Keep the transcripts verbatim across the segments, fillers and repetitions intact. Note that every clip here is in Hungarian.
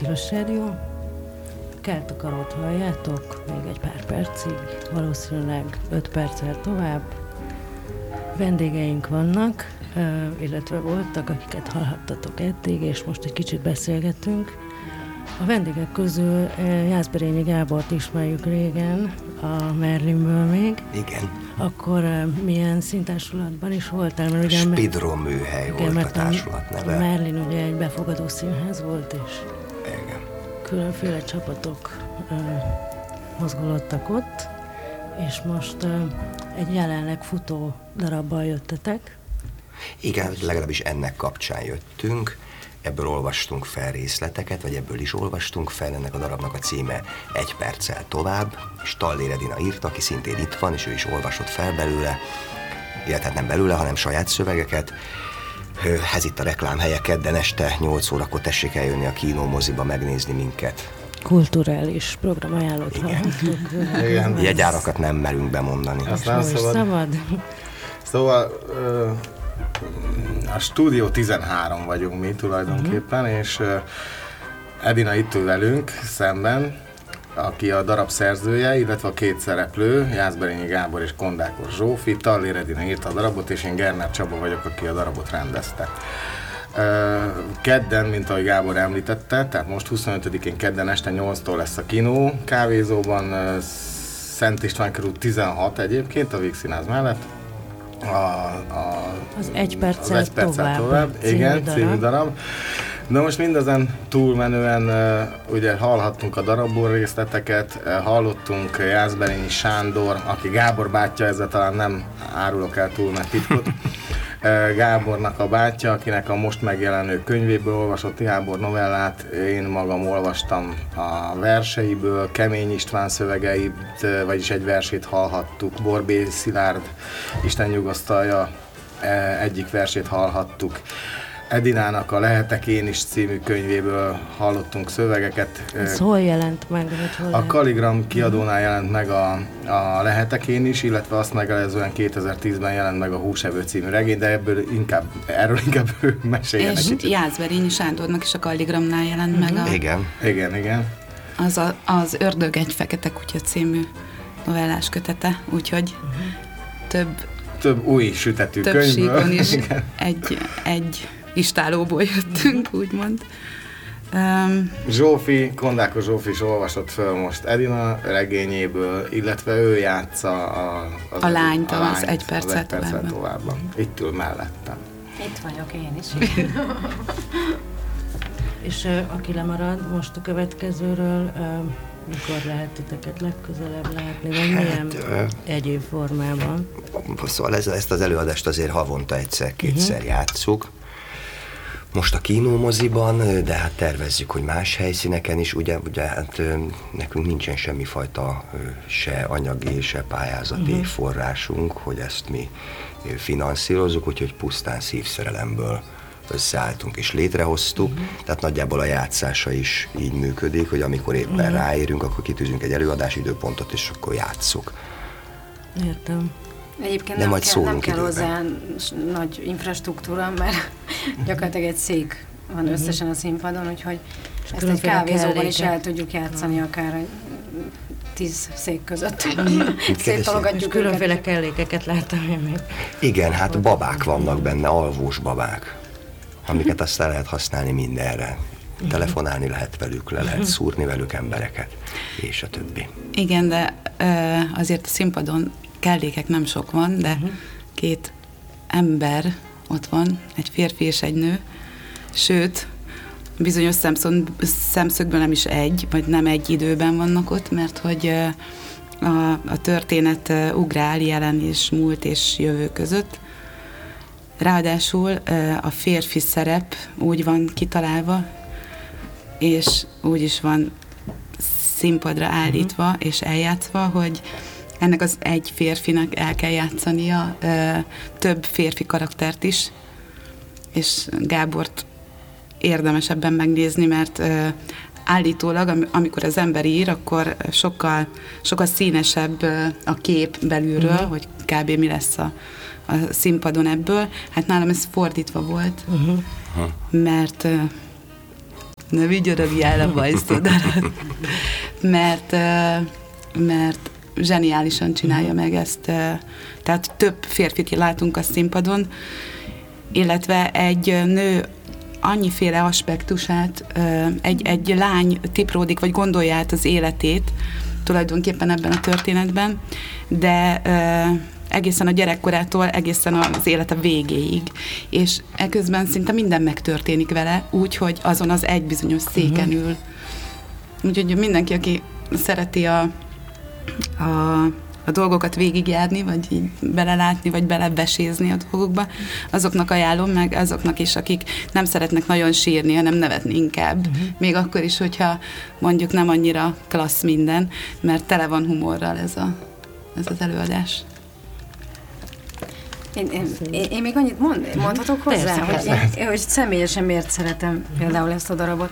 Tilos Rádió. Kelt a karót halljátok, még egy pár percig, valószínűleg öt perccel tovább. Vendégeink vannak, illetve voltak, akiket hallhattatok eddig, és most egy kicsit beszélgetünk. A vendégek közül Jászberényi Gábort ismerjük régen, a Merlinből még. Igen. Akkor milyen színtársulatban is voltál? Mert ugye Spidro műhely igen, volt a társulat neve. A Merlin ugye egy befogadó színház volt, és igen. különféle csapatok ö, mozgolódtak ott, és most ö, egy jelenleg futó darabbal jöttetek. Igen, legalábbis ennek kapcsán jöttünk. Ebből olvastunk fel részleteket, vagy ebből is olvastunk fel, ennek a darabnak a címe Egy perccel tovább, és Tallér Edina írta, aki szintén itt van, és ő is olvasott fel belőle, illetve nem belőle, hanem saját szövegeket. Ez itt a reklámhelye, kedden este nyolc órakor tessék eljönni a Kino moziba megnézni minket. Kulturális programajánlót hallhattuk. Jegyárakat nem merünk bemondani. Aztán szabad. szabad. Szóval a Stúdió tizenhárom vagyunk mi tulajdonképpen, uh-huh. és Edina itt ül velünk szemben, aki a darab szerzője, illetve a két szereplő, Jászberényi Gábor és Kondákos Zsófi. Tallér Edina írta a darabot, és én Gerner Csaba vagyok, aki a darabot rendezte. Kedden, mint ahogy Gábor említette, tehát most huszonötödikén kedden este nyolctól lesz a Kino kávézóban, Szent István körút tizenhat egyébként, a Víg Színház mellett. A, a, az egy perccel, az egy perccel tovább, tovább. Igen, darab. Című darab. De most mindezen túlmenően uh, ugye hallhattunk a darabból részleteket, uh, hallottunk Jászberényi Sándor, aki Gábor bátyja, ezzel talán nem árulok el túl nagy titkot. uh, Gábornak a bátyja, akinek a most megjelenő könyvéből olvasott Gábor novellát, én magam olvastam a verseiből, Kemény István szövegeit, uh, vagyis egy versét hallhattuk, Borbély Szilárd, Isten nyugasztalja, uh, egyik versét hallhattuk. Edinának a Lehetek én is című könyvéből hallottunk szövegeket. Ez hol jelent meg? Hol a Kaligram kiadónál jelent meg a, a Lehetek én is, illetve azt megelőzően kétezer-tízben jelent meg a Húsevő című regény, de ebből inkább, erről inkább ő meséljen. És Jászberényi Sándornak is a Kaligramnál jelent uh-huh. meg a... Igen. Igen, igen. Az, a, az Ördög egy fekete kutya című novellás kötete, úgyhogy uh-huh. több... Több új sütetű több könyvből. Több síkon is egy... egy istálóból jöttünk, úgymond. Um, Zsófi, Kondákos Zsófi is olvasott föl most Edina regényéből, illetve ő játsza a, az a lányt, a az, lányt az egy perccel tovább. tovább. Itt ül mellettem. Itt vagyok én is. És uh, aki lemarad most a következőről, uh, mikor lehet titeket legközelebb látni, vagy hát, milyen ö, egyéb formában? Szóval ez, ezt az előadást azért havonta egyszer-kétszer uh-huh. játsszuk. Most a Kino moziban, de hát tervezzük, hogy más helyszíneken is, ugye, ugye hát nekünk nincsen semmifajta se anyagi, se pályázati uh-huh. forrásunk, hogy ezt mi finanszírozzuk, úgyhogy pusztán szívszerelemből összeálltunk és létrehoztuk, uh-huh. tehát nagyjából a játszása is így működik, hogy amikor éppen uh-huh. ráérünk, akkor kitűzünk egy előadási időpontot, és akkor játsszuk. Értem. Egyébként nem, nem, kell, nem kell időben. hozzá nagy infrastruktúra, mert gyakorlatilag egy szék van uh-huh. összesen a színpadon, úgyhogy és ezt egy kávézóban is el tudjuk játszani, uh-huh. akár egy tíz szék között. Uh-huh. Széttalogatjuk különféle őket. Kellékeket láttam én még. Igen, hát babák vannak benne, alvós babák, amiket aztán lehet használni mindenre. Telefonálni lehet velük, le lehet szúrni velük embereket, és a többi. Igen, de uh, azért a színpadon kellékek nem sok van, de uh-huh. két ember ott van, egy férfi és egy nő, sőt, bizonyos szemszög, szemszögből nem is egy, vagy nem egy időben vannak ott, mert hogy a, a történet ugrál jelen és múlt és jövő között. Ráadásul a férfi szerep úgy van kitalálva, és úgy is van színpadra állítva uh-huh. és eljátszva, hogy ennek az egy férfinak el kell játszania ö, több férfi karaktert is, és Gábort érdemes ebben megnézni, mert ö, állítólag, am- amikor az ember ír, akkor sokkal, sokkal színesebb ö, a kép belülről, uh-huh. hogy kb. Mi lesz a, a színpadon ebből. Hát nálam ez fordítva volt, uh-huh. mert ö, ne vigyoragjál a bajszodarat, mert, mert zseniálisan csinálja meg ezt. Tehát több férfit látunk a színpadon, illetve egy nő annyiféle aspektusát, egy, egy lány tipródik, vagy gondolja át az életét tulajdonképpen ebben a történetben, de egészen a gyerekkorától egészen az élete végéig. És eközben szinte minden megtörténik vele, úgy, hogy azon az egy bizonyos széken ül. Úgyhogy mindenki, aki szereti a, a, a dolgokat végigjárni, vagy így belelátni, vagy belebesézni a dolgokba, azoknak ajánlom, meg azoknak is, akik nem szeretnek nagyon sírni, hanem nevetni inkább. Uh-huh. Még akkor is, hogyha mondjuk nem annyira klassz minden, mert tele van humorral ez, a, ez az előadás. Én, én, én, én még annyit mond, mondhatok hozzá, persze, hogy, persze. Én, hogy személyesen miért szeretem például ezt a darabot.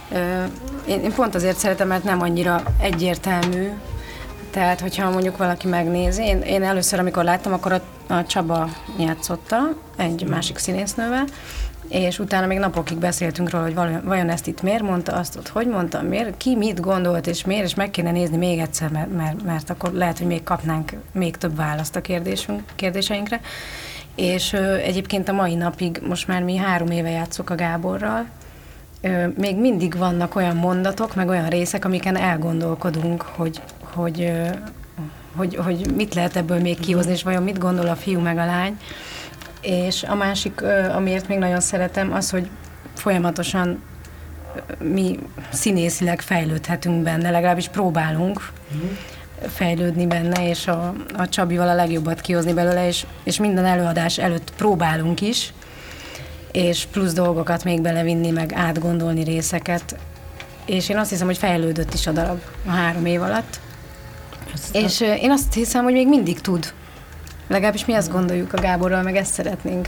Én, én pont azért szeretem, mert nem annyira egyértelmű. Tehát, hogyha mondjuk valaki megnézi, én, én először, amikor láttam, akkor a, a Csaba játszotta egy másik színésznővel, és utána még napokig beszéltünk róla, hogy vajon ezt itt miért mondta, azt ott hogy mondta, miért, ki mit gondolt, és miért, és meg kéne nézni még egyszer, mert, mert, mert akkor lehet, hogy még kapnánk még több választ a kérdésünk, kérdéseinkre. És ö, egyébként a mai napig, most már mi három éve játszok a Gáborral, ö, még mindig vannak olyan mondatok, meg olyan részek, amiken elgondolkodunk, hogy, hogy, ö, hogy, hogy mit lehet ebből még kihozni, és vajon mit gondol a fiú meg a lány. És a másik, amiért még nagyon szeretem, az, hogy folyamatosan mi színészileg fejlődhetünk benne, legalábbis próbálunk fejlődni benne, és a, a Csabival a legjobbat kihozni belőle, és, és minden előadás előtt próbálunk is, és plusz dolgokat még belevinni, meg átgondolni részeket. És én azt hiszem, hogy fejlődött is a darab a három év alatt. Ezt és a... én azt hiszem, hogy még mindig tud. Legalábbis mi azt gondoljuk a Gáborral, meg ezt szeretnénk.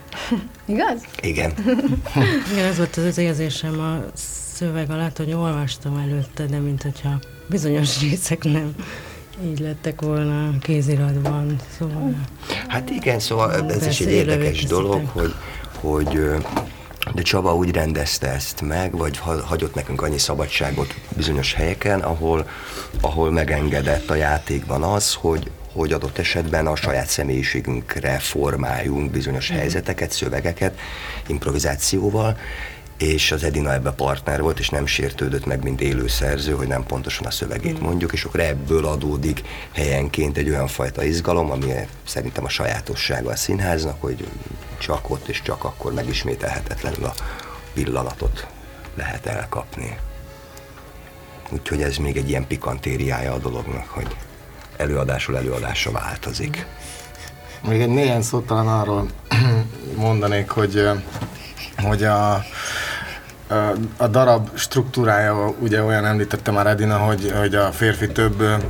Igaz? Igen. Igen, ez volt az érzésem a szöveg alatt, hogy olvastam előtte, de mint hogyha bizonyos részek nem így lettek volna kéziratban. Szóval... Hát igen, szóval ez is egy érdekes dolog, hogy, hogy de Csaba úgy rendezte ezt meg, vagy hagyott nekünk annyi szabadságot bizonyos helyeken, ahol, ahol megengedett a játékban az, hogy hogy adott esetben a saját személyiségünkre formáljunk bizonyos helyzeteket, szövegeket, improvizációval, és az Edina ebbe partner volt, és nem sértődött meg, mint élő szerző, hogy nem pontosan a szövegét mondjuk, és akkor ebből adódik helyenként egy olyan fajta izgalom, ami szerintem a sajátossága a színháznak, hogy csak ott és csak akkor megismételhetetlenül a pillanatot lehet elkapni. Úgyhogy ez még egy ilyen pikantériája a dolognak, hogy előadásról előadásra változik. Még egy néhány szót talán arról mondanék, hogy, hogy a, a, a darab struktúrája, ugye olyan említette már Edina, hogy, hogy a férfi több a,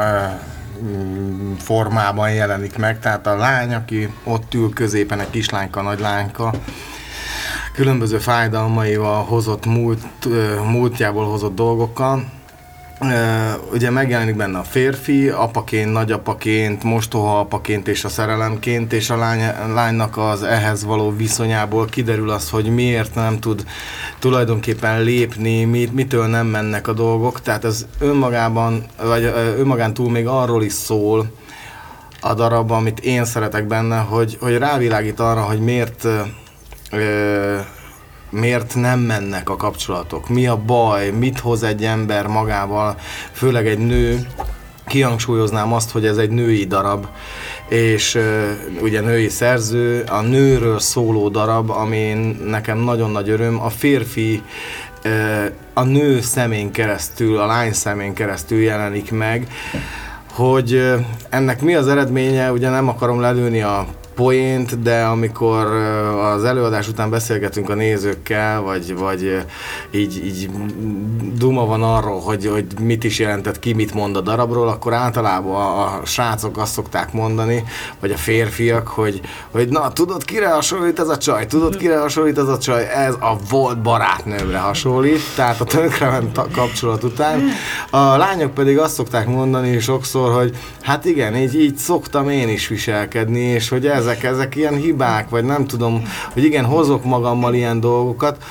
formában jelenik meg, tehát a lány, aki ott ül középen, egy kislányka, nagylányka, különböző fájdalmaival hozott múlt, múltjából hozott dolgokkal. Uh, ugye megjelenik benne a férfi, apaként, nagyapaként, mostoha apaként és a szerelemként, és a lány, lánynak az ehhez való viszonyából kiderül az, hogy miért nem tud tulajdonképpen lépni, mit, mitől nem mennek a dolgok, tehát ez önmagában, vagy uh, önmagán túl még arról is szól a darab, amit én szeretek benne, hogy, hogy rávilágít arra, hogy miért uh, uh, miért nem mennek a kapcsolatok, mi a baj, mit hoz egy ember magával, főleg egy nő. Kihangsúlyoznám azt, hogy ez egy női darab, és uh, ugye női szerző, a nőről szóló darab, ami nekem nagyon nagy öröm, a férfi uh, a nő szemén keresztül, a lány szemén keresztül jelenik meg, hogy uh, ennek mi az eredménye, ugye nem akarom lelőni a poént, de amikor az előadás után beszélgetünk a nézőkkel, vagy, vagy így, így duma van arról, hogy, hogy mit is jelentett ki, mit mond a darabról, akkor általában a, a srácok azt szokták mondani, vagy a férfiak, hogy, hogy na, tudod, kire hasonlít ez a csaj? Tudod, kire hasonlít ez a csaj? Ez a volt barátnőmre hasonlít, tehát a tönkrement kapcsolat után. A lányok pedig azt szokták mondani sokszor, hogy hát igen, így, így szoktam én is viselkedni, és hogy ez Ezek, ezek ilyen hibák, vagy nem tudom, hogy igen, hozok magammal ilyen dolgokat,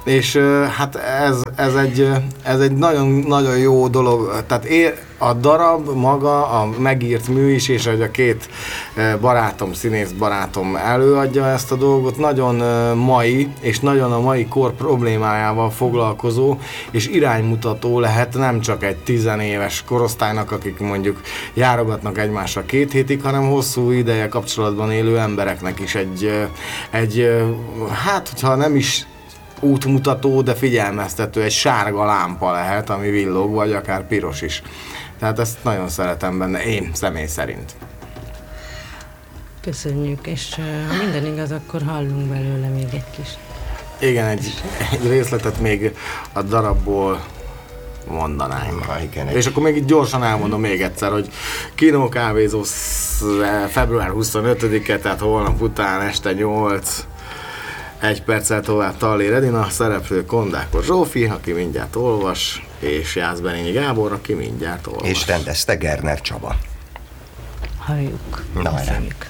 És hát ez, ez, egy, ez egy nagyon, nagyon jó dolog. Tehát ér, a darab maga, a megírt mű is, és hogy a két barátom, színész barátom előadja ezt a dolgot, nagyon mai, és nagyon a mai kor problémájával foglalkozó, és iránymutató lehet nem csak egy tizenéves korosztálynak, akik mondjuk járogatnak egymásra két hétig, hanem hosszú ideje kapcsolatban élő embereknek is egy, egy hát, hogyha nem is útmutató, de figyelmeztető, egy sárga lámpa lehet, ami villog, vagy akár piros is. Tehát ezt nagyon szeretem benne, én személy szerint. Köszönjük, és ha minden igaz, akkor hallunk belőle még egy kis. Igen, egy, egy részletet még a darabból mondanám. Ha, igen, és akkor még itt gyorsan elmondom még egyszer, hogy Kino Kávézó február huszonötödike, tehát holnap után este nyolc, egy perccel tovább Tallér Edina, szereplő Kondákos Zsófi, aki mindjárt olvas, és Jászberényi Gábor, aki mindjárt olvas. És rendezte Gerner Csaba. Halljuk. Na, Köszönjük.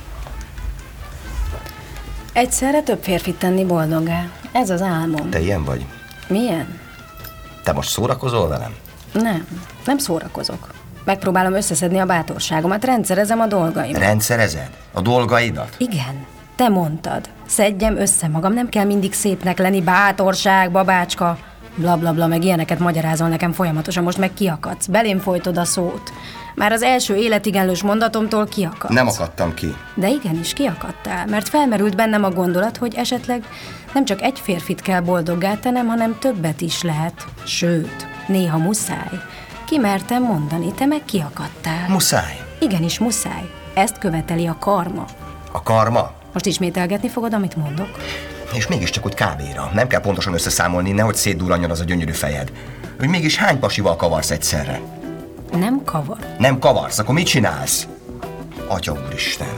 Egyszerre több férfit tenni boldoggá. Ez az álmom. Te ilyen vagy? Milyen? Te most szórakozol velem? Nem, nem szórakozok. Megpróbálom összeszedni a bátorságomat, rendszerezem a dolgaimat. Rendszerezed? A dolgaidat? Igen, te mondtad. Szedjem össze magam, nem kell mindig szépnek lenni, bátorság, babácska, blablabla, bla, bla, meg ilyeneket magyarázol nekem folyamatosan, most meg kiakadsz. Belém folytod a szót. Már az első életigenlős mondatomtól kiakadsz. Nem akadtam ki. De igenis, kiakadtál, mert felmerült bennem a gondolat, hogy esetleg nem csak egy férfit kell boldoggá tennem, hanem többet is lehet. Sőt, néha muszáj. Kimertem mondani, te meg kiakadtál. Muszáj. Igenis, muszáj. Ezt követeli a karma. A karma? Most ismételgetni fogod, amit mondok? És mégiscsak úgy kávéra. Nem kell pontosan összeszámolni, nehogy szétdurranjon az a gyönyörű fejed. Hogy mégis hány pasival kavarsz egyszerre? Nem kavar. Nem kavarsz, akkor mit csinálsz? Atya úristen.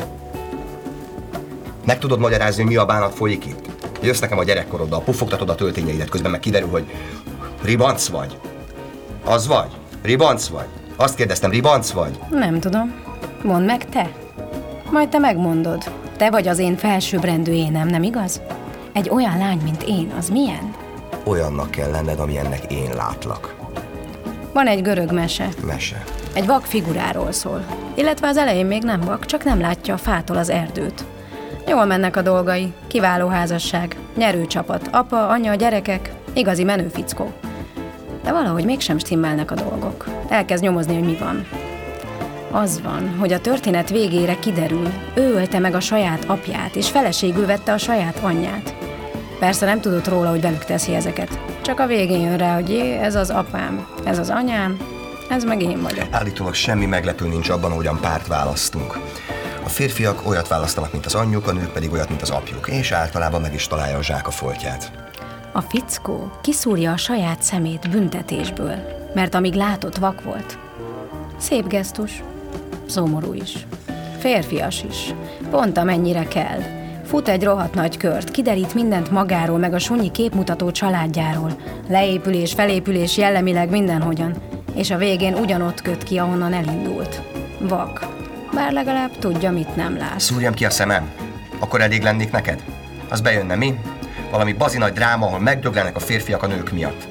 Meg tudod magyarázni, hogy mi a bánat folyik itt? Jössz nekem a gyerekkoroddal, puffogtatod a töltényeidet, közben meg kiderül, hogy ribanc vagy. Az vagy? Ribanc vagy? Azt kérdeztem, ribanc vagy? Nem tudom. Mondd meg te. Majd te megmondod. Te vagy az én felsőbbrendű énem, nem igaz? Egy olyan lány, mint én, az milyen? Olyannak kell lenned, amilyennek én látlak. Van egy görög mese. Mese. Egy vak figuráról szól. Illetve az elején még nem vak, csak nem látja a fától az erdőt. Jól mennek a dolgai. Kiváló házasság. Nyerő csapat. Apa, anya, gyerekek. Igazi menő fickó. De valahogy mégsem stimmelnek a dolgok. Elkezd nyomozni, hogy mi van. Az van, hogy a történet végére kiderül, ő ölte meg a saját apját, és feleségül vette a saját anyját. Persze nem tudott róla, hogy velük teszi ezeket. Csak a végén jön rá, hogy jé, ez az apám, ez az anyám, ez meg én vagyok. Állítólag semmi meglepő nincs abban, ahogyan párt választunk. A férfiak olyat választanak, mint az anyjuk, a nők pedig olyat, mint az apjuk, és általában meg is találja a zsák a foltját. A fickó kiszúrja a saját szemét büntetésből, mert amíg látott, vak volt. Szép gesztus, szomorú is, férfias is, pont amennyire kell. Fut egy rohadt nagy kört, kiderít mindent magáról, meg a sunyi képmutató családjáról. Leépülés, felépülés, jellemileg mindenhogyan. És a végén ugyanott köt ki, ahonnan elindult. Vak. Bár legalább tudja, mit nem lát. Szúrjam ki a szemem? Akkor elég lennék neked? Az bejönne, mi? Valami bazi nagy dráma, ahol megdöglenek a férfiak a nők miatt.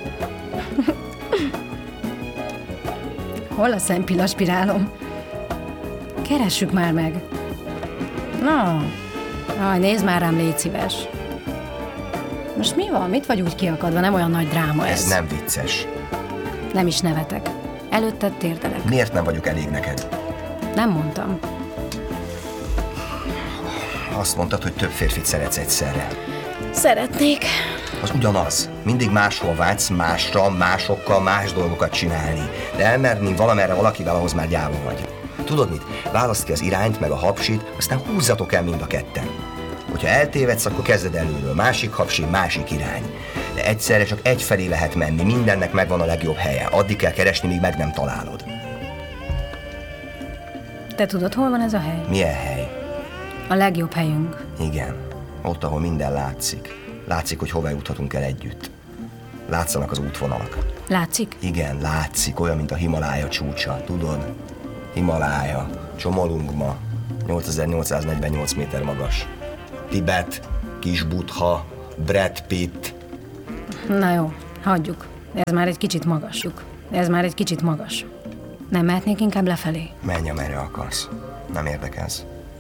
Hol a szempillaspirálom? Keressük már meg. Na, aj, nézd már rám, légy szíves. Most mi van? Mit vagy úgy kiakadva? Nem olyan nagy dráma ez. Ez nem vicces. Nem is nevetek. Előtted térdelek. Miért nem vagyok elég neked? Nem mondtam. Azt mondtad, hogy több férfit szeretsz egyszerre. Szeretnék. Az ugyanaz. Mindig máshol vágysz, másra, másokkal, más dolgokat csinálni. De elmerni valamerre valakivel, ahhoz már gyáva vagy. Tudod mit? Válaszd ki az irányt, meg a hapsit, aztán húzzatok el mind a ketten. Hogyha eltévedsz, akkor kezded előről. Másik hapsi, másik irány. De egyszerre csak egyfelé lehet menni, mindennek megvan a legjobb helye. Addig kell keresni, míg meg nem találod. Te tudod, hol van ez a hely? Milyen hely? A legjobb helyünk. Igen. Ott, ahol minden látszik. Látszik, hogy hova juthatunk el együtt. Látszanak az útvonalak. Látszik? Igen, látszik. Olyan, mint a Himalája csúcsa. Tudod? Himalája. Csomolungma. nyolcezer-nyolcszáznegyvennyolc méter magas. Tibet. Kis Buddha. Brad Pitt. Na jó, hagyjuk. Ez már egy kicsit magasjuk. Ez már egy kicsit magas. Nem mehetnék inkább lefelé? Menj, amerre akarsz. Nem érdekelsz.